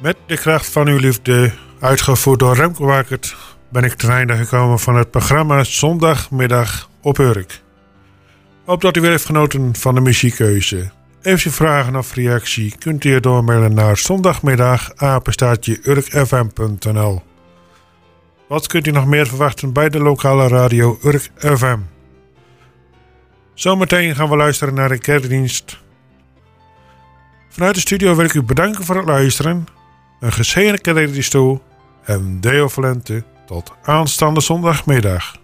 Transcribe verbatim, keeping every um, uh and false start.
Met de kracht van uw liefde, uitgevoerd door Remco Wakert, ben ik ten einde gekomen van het programma Zondagmiddag op Urk. Hoop dat u weer heeft genoten van de muziekkeuze. Heeft u vragen of reactie, kunt u doormailen naar zondagmiddag apenstaartje urk f m punt n l. Wat kunt u nog meer verwachten bij de lokale radio Urk F M? Zometeen gaan we luisteren naar de kerkdienst. Vanuit de studio wil ik u bedanken voor het luisteren. Een gezegende kerkdienst toe en Deo Valente tot aanstaande zondagmiddag.